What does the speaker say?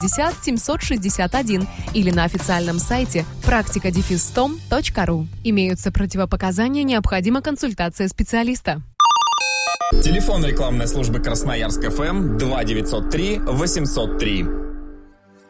761 или на официальном сайте praktika-stom.ru. Имеются противопоказания, необходима консультация специалиста. Телефон рекламной службы Красноярск ФМ 2903 803.